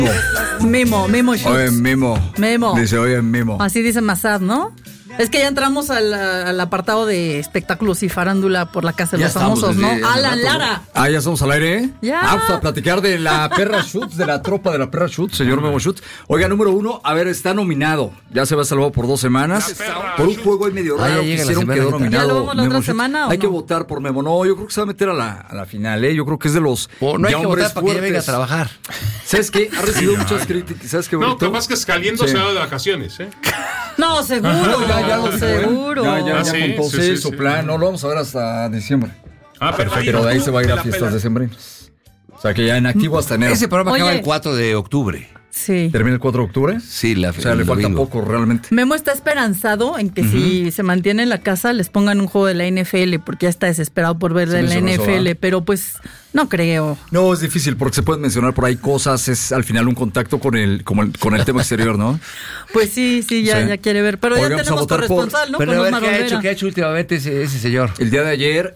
Memo Schutz. Oye, Memo. Dice, oye, Memo. Así dice Massad, ¿no? Es que ya entramos al apartado de espectáculos y farándula por la Casa de los Famosos, ¿no? Alan Lara. Ya estamos al aire. Ya. Vamos a platicar de la perra Schutz, de la tropa de la perra Schutz, señor Memo Schutz. Oiga, número 1, a ver, está nominado. Ya se va salvado por 2 semanas. Por un juego ahí medio raro que hicieron, quedó nominado. ¿Ya lo vamos la Memo otra Schutz. semana o Hay que no? votar por Memo. No, yo creo que se va a meter a la final, ¿eh? Yo creo que es de los no hay que votar para que fuertes. venga a trabajar. ¿Sabes qué? Ha recibido muchas críticas. ¿Sabes qué, No, bonito? capaz que Scaliendo se va de vacaciones, ¿eh? No, seguro. Ya lo seguro. Ya sí, montó sí, su sí. plan. No lo vamos a ver hasta diciembre. Perfecto. Pero de ahí se va a ir a fiestas decembrinas. O sea que ya en activo hasta enero. Ese programa acaba Oye. el 4 de octubre. Sí. ¿Termina el 4 de octubre? Sí, O sea, le falta poco realmente. Memo está esperanzado en que si se mantiene en la casa les pongan un juego de la NFL, porque ya está desesperado por ver de la mencionó eso, NFL, ¿verdad? pero pues no creo. No, es difícil porque se pueden mencionar por ahí cosas. Es al final un contacto con el tema exterior, ¿no? Pues sí, ya quiere ver. Pero Oigan, ya vamos a tenemos votar corresponsal, ¿no? Pero Con a ver, Osmar Olvera. ¿qué ha hecho últimamente ese señor? El día de ayer,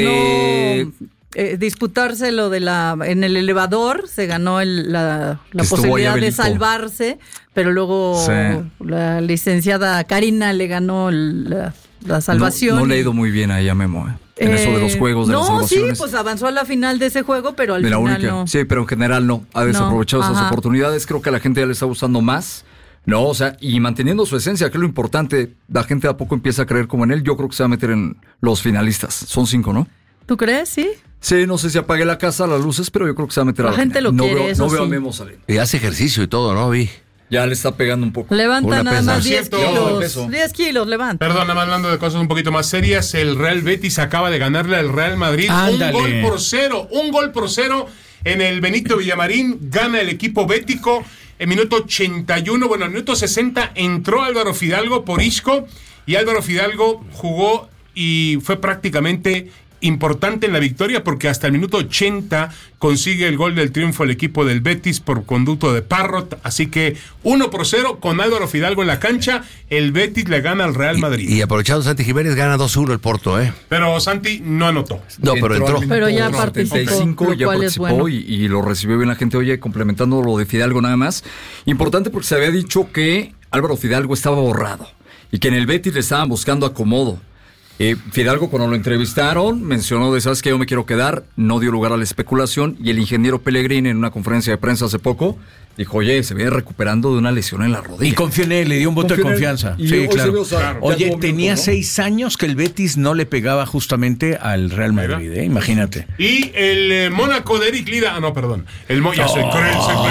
Ganó disputarse lo de en el elevador, se ganó la Estuvo posibilidad ahí de Abelito. salvarse, pero luego Sí. la licenciada Karina le ganó la salvación. No le ha ido muy bien ahí a Memo, en eso de los juegos, de las No, sí, salvaciones. pues avanzó a la final de ese juego, pero al de la final única. no. Sí, pero en general no. Ha desaprovechado esas ajá. oportunidades. Creo que a la gente ya le está gustando más. No, o sea, y manteniendo su esencia, que es lo importante. La gente a poco empieza a creer como en él. Yo creo que se va a meter en los finalistas. Son 5, ¿no? ¿Tú crees? Sí. Sí, no sé si apague la casa, las luces, pero yo creo que se va a meter La a la gente final. lo quiere, eso No veo a sí. Memo salir. Y hace ejercicio y todo, ¿no? Vi. Ya le está pegando un poco. Levanta Una nada pesa. más 10 Por cierto, kilos. peso. 10 kilos, levanta. Perdón, nada más hablando de cosas un poquito más serias, el Real Betis acaba de ganarle al Real Madrid Ándale. un gol por cero en el Benito Villamarín, gana el equipo bético en minuto 81, bueno, en minuto 60 entró Álvaro Fidalgo por Isco y Álvaro Fidalgo jugó y fue prácticamente importante en la victoria porque hasta el minuto 80 consigue el gol del triunfo el equipo del Betis por conducto de Parrot, así que 1-0 con Álvaro Fidalgo en la cancha, el Betis le gana al Real Madrid. Y aprovechando Santi Jiménez gana 2-1 el Porto, ¿eh? Pero Santi no anotó. No, pero entró. Pero ya participó, 75, lo ya cual es participó bueno. y lo recibió bien la gente. Oye, complementando lo de Fidalgo nada más. Importante porque se había dicho que Álvaro Fidalgo estaba borrado y que en el Betis le estaban buscando acomodo. Fidalgo, cuando lo entrevistaron, mencionó de, ¿sabes qué? Yo me quiero quedar, no dio lugar a la especulación, y el ingeniero Pellegrini en una conferencia de prensa hace poco dijo, oye, se viene recuperando de una lesión en la rodilla. Y confió en él, le dio un voto de Confío en él. confianza. Y Sí, hoy se claro. ve, o sea, ya Oye, tuvo tenía minutos, ¿no? 6 años que el Betis no le pegaba justamente al Real Madrid, ¿eh? Imagínate. Y el Mónaco de Eric Lira, no, perdón. Ya soy cruel, soy cruel.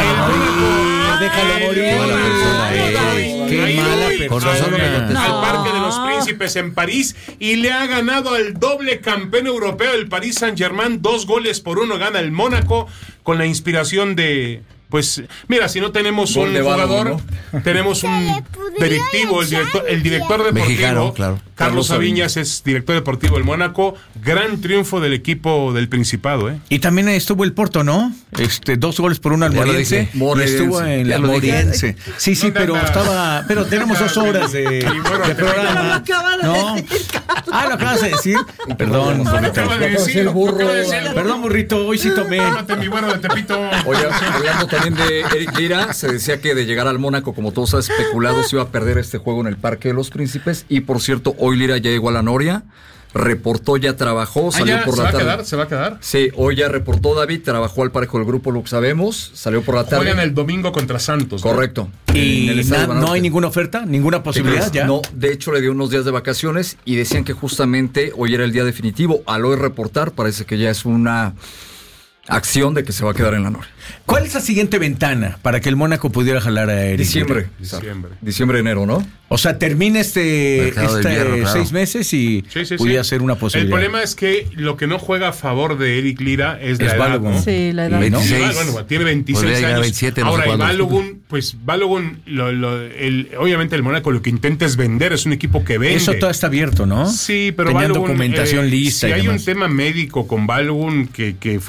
Déjalo morir. Qué mala persona, Qué Ahí mala voy. Con razón no me persona. contestó. Al Parque de los Príncipes en París y le ha ganado al doble campeón europeo, el Paris Saint-Germain, 2-1, gana el Mónaco con la inspiración de... Pues mira, si no tenemos Gol un de Balogun, jugador, tenemos un directivo, el director deportivo, Mexicano, claro. Carlos Sabiñas es director deportivo del Mónaco, gran triunfo del equipo del Principado, ¿eh? Y también estuvo el Porto, ¿no? 2-1 al Ya lo Moriense. dije. Moreirense. Estuvo en Ya la lo dije. Moriense. Sí, No te pero andas- pero tenemos 2 horas de bueno, de programa. Lo acaba de ¿No? decir, Lo acabas de decir. Perdón, Lo burrito. acaba de decir, el burro. acaba de decir el burro. Perdón, burrito, hoy sí tomé. Cálmate, mi bueno de Tepito. Oye, hablando también de Eric Lira, se decía que de llegar al Mónaco, como todos ha especulado, se iba a perder este juego en el Parque de los Príncipes. Y por cierto, hoy Lira ya llegó a la Noria, reportó, ya trabajó, salió ya, por ¿se la va a tarde. quedar? ¿Se va a quedar? Sí, hoy ya reportó David, trabajó al parejo del grupo, lo que sabemos, salió por la tarde. Juegan el domingo contra Santos, ¿no? Correcto. Y En el Estadio no Banorte. hay ninguna oferta, ninguna posibilidad ya. No, de hecho le dio unos días de vacaciones y decían que justamente hoy era el día definitivo. Al hoy reportar, parece que ya es una acción de que se va a quedar en la Noria. ¿Cuál es la siguiente ventana para que el Mónaco pudiera jalar a Eric? Diciembre. Diciembre. Diciembre, enero, ¿no? O sea, termina Mercado de invierno, claro. 6 meses y Sí. pudiera ser una posibilidad. El problema es que lo que no juega a favor de Eric Lira es la Es edad, Balogun. ¿no? Sí, la edad. 26. Bueno, tiene 26 Podría llegar a años. 27, no sé Ahora, y cuándo. Balogun, obviamente el Mónaco lo que intenta es vender, es un equipo que vende. Eso todo está abierto, ¿no? Sí, pero Tenían Balogun, documentación lista si y hay demás. un tema médico con Balogun que fue un escándalo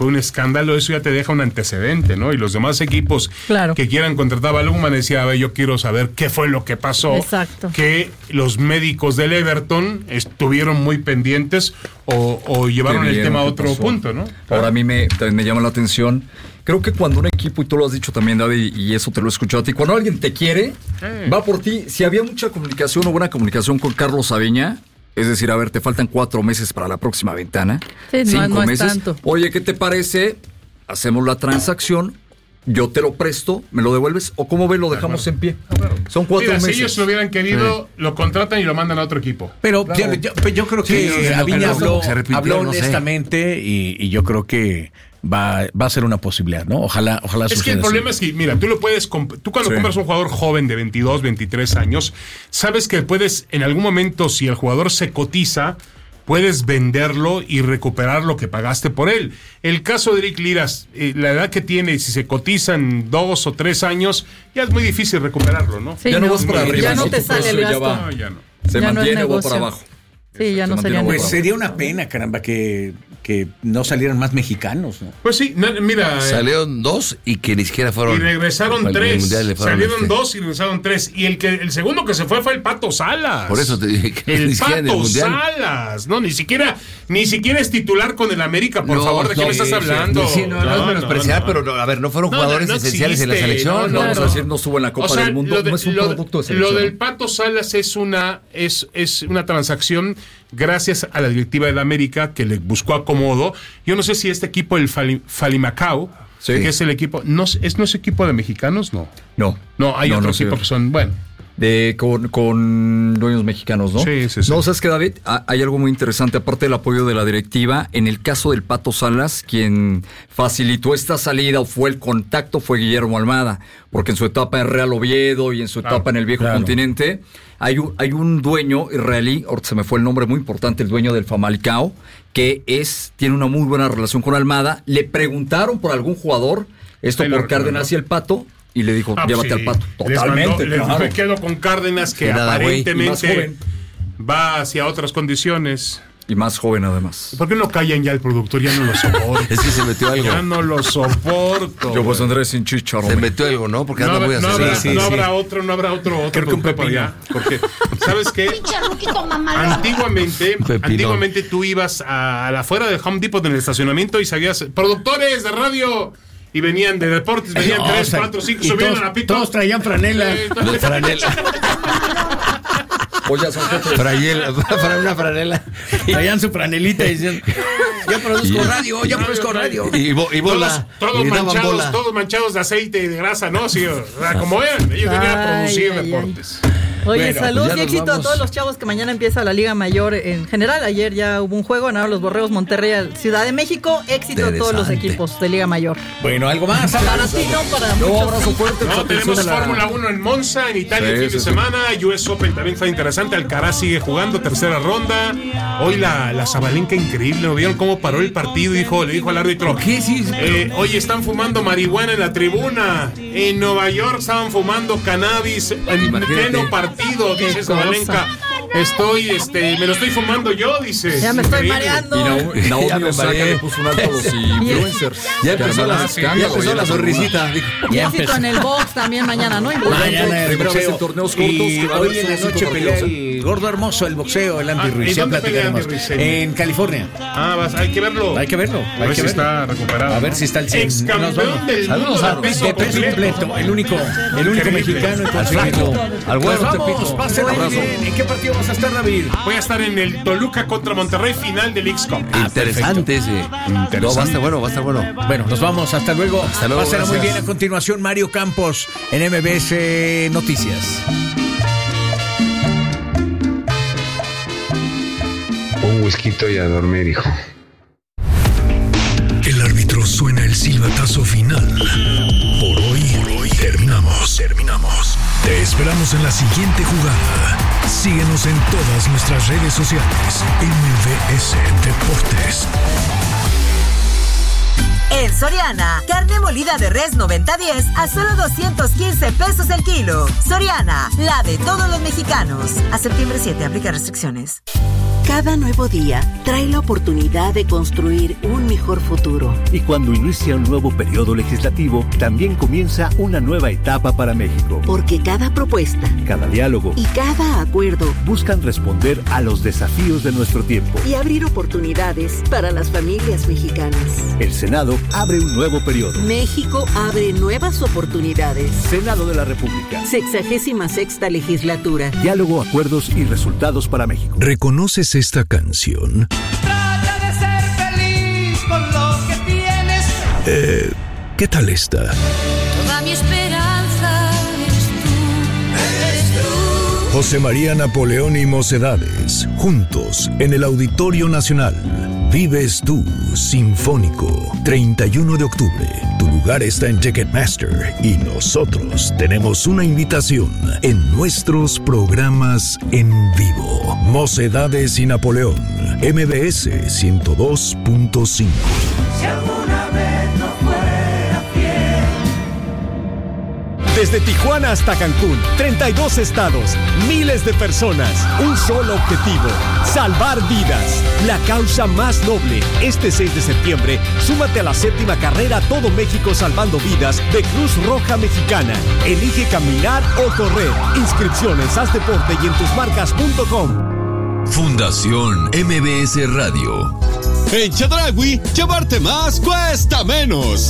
escándalo, eso ya te deja un antecedente, ¿no? Y los demás equipos que quieran contratar a Ballouma decía, a ver, yo quiero saber qué fue lo que pasó. Exacto. Que los médicos del Everton estuvieron muy pendientes o llevaron el tema a otro punto, ¿no? Ahora a mí también me llama la atención. Creo que cuando un equipo, y tú lo has dicho también, David, y eso te lo he escuchado a ti, cuando alguien te quiere, va por ti. Si había mucha comunicación o buena comunicación con Carlos Aviña, es decir, a ver, te faltan 4 meses para la próxima ventana, 5 meses. Es tanto. Oye, ¿qué te parece? Hacemos la transacción, yo te lo presto, me lo devuelves, o cómo ves, lo dejamos en pie. Son 4 meses. Si ellos lo hubieran querido, lo contratan y lo mandan a otro equipo. Pero yo creo que Aviña habló honestamente y yo creo que va a ser una posibilidad, ¿no? Ojalá suceda. Es que el problema es que, mira, tú cuando compras un jugador joven de 22, 23 años, sabes que puedes, en algún momento, si el jugador se cotiza, puedes venderlo y recuperar lo que pagaste por él. El caso de Eric Liras, la edad que tiene, si se cotizan 2 o 3 años, ya es muy difícil recuperarlo, ¿no? Sí, ya no vas para arriba. Ya no te sale el gasto. Ya no. Se mantiene o va para abajo. Sí, ya no sería Pues sería una pena, caramba, que no salieran más mexicanos, ¿no? Pues sí, mira. Salieron 2 y que ni siquiera fueron. Y regresaron 3. Salieron 2 y regresaron 3. Y el segundo que se fue el Pato Salas. Por eso te dije que el Pato Salas. No, ni siquiera es titular con el América, por favor, ¿de qué me estás hablando? Sí, no es menospreciar, pero a ver, no fueron jugadores esenciales en la selección. No, vamos a decir, no estuvo en la Copa del Mundo. No es un producto de selección. Lo del Pato Salas es una transacción gracias a la directiva del América que le buscó acomodo. Yo no sé si este equipo, el Falimacao, que es el equipo, ¿no es equipo de mexicanos? No, hay otro equipo que son, bueno. Con dueños mexicanos, ¿no? Sí. No, ¿sabes qué, David? Hay algo muy interesante, aparte del apoyo de la directiva. En el caso del Pato Salas, quien facilitó esta salida o fue el contacto fue Guillermo Almada, porque en su etapa en Real Oviedo y en su etapa en el viejo continente, hay un dueño israelí, ahorita se me fue el nombre muy importante, el dueño del Famalicão, que tiene una muy buena relación con Almada. Le preguntaron por algún jugador, esto por Cárdenas y el Pato, y le dijo, llévate al Pato. Totalmente, claro. Me quedo con Cárdenas, que aparentemente va hacia otras condiciones. Y más joven, además. ¿Por qué no callan ya el productor? Ya no lo soporto. Es que se metió algo. Ya no lo soporto. Yo pues Andrés sin chicharo. Se metió algo, ¿no? Porque no habrá otro. Creo que un pepino. Ya, porque, ¿sabes qué? Antiguamente tú ibas a la afuera del Home Depot en el estacionamiento y sabías, productores de radio... Y venían de deportes, venían 3, 4, 5, subían a la pico. Todos traían franela. Oye, son para una franela. Traían su franelita y decían, ya produzco radio. Y bola. Todos manchados de aceite y de grasa, ¿no? Sí, como eran, ellos venían a producir deportes. Oye, saludos y éxito a todos los chavos que mañana empieza la Liga Mayor en general. Ayer ya hubo un juego, ganaron los Borregos Monterrey a Ciudad de México. Éxito a todos los equipos de Liga Mayor. Bueno, ¿algo más? Para ti, no para muchos. Abrazo fuerte. Tenemos Fórmula 1 en Monza, en Italia, el fin de semana. US Open también está interesante. Alcaraz sigue jugando, tercera ronda. Hoy la Sabalenka increíble. ¿No vieron cómo paró el partido? Le dijo al árbitro. ¿Qué? Sí, hoy están fumando marihuana en la tribuna. En Nueva York estaban fumando cannabis en pleno partido, dice Sabalenka. Me lo estoy fumando yo, dice. Ya me estoy mareando. Y Naomi Osaka le puso un alto a los influencers. Ya empezó la sonrisita. Y éxito en el box también mañana, ¿no? Mañana el boxeo. Torneos cortos. Y hoy en la noche pelea el gordo hermoso, el boxeo, el Andy Ruiz. Ya platicaremos. En California. Hay que verlo. Hay que verlo. A ver si está recuperado. A ver si está el 100. Excampeón del mundo de peso completo. El único mexicano. Al flaco. Al huevo. Vamos, va a ser muy bien. ¿En qué partido vas a estar, David? Voy a estar en el Toluca contra Monterrey, final del X-Cup. Interesante ese. No, va a estar bueno. Bueno, nos vamos. Hasta luego. Pásala muy bien. A continuación, Mario Campos en MBS Noticias. Un whisky y a dormir, hijo. El árbitro suena el silbatazo final. Por hoy terminamos. Te esperamos en la siguiente jugada. Síguenos en todas nuestras redes sociales. MBS Deportes. En Soriana, carne molida de res 90-10 a solo 215 pesos el kilo. Soriana, la de todos los mexicanos. A septiembre 7, aplica restricciones. Cada nuevo día trae la oportunidad de construir un mejor futuro. Y cuando inicia un nuevo periodo legislativo, también comienza una nueva etapa para México. Porque cada propuesta, cada diálogo y cada acuerdo buscan responder a los desafíos de nuestro tiempo y abrir oportunidades para las familias mexicanas. El Senado abre un nuevo periodo. México abre nuevas oportunidades. Senado de la República. 66ª legislatura. Diálogo, acuerdos y resultados para México. ¿Reconoces esta canción? Trata de ser feliz con lo que tienes. ¿Qué tal esta? Toda mi esperanza eres tú. José María Napoleón y Mocedades, juntos en el Auditorio Nacional. Vives tú, Sinfónico, 31 de octubre. Tu lugar está en Ticketmaster y nosotros tenemos una invitación en nuestros programas en vivo. Mocedades y Napoleón, MBS 102.5. Si alguna vez no fuera fiel. Desde Tijuana hasta Cancún, 32 estados, miles de personas, un solo objetivo, salvar vidas. La causa más noble. Este 6 de septiembre, súmate a la 7ª carrera Todo México Salvando Vidas de Cruz Roja Mexicana. Elige caminar o correr. Inscripciones, haz deporte y en tusmarcas.com. Fundación MBS Radio. En Chedraui, llevarte más cuesta menos.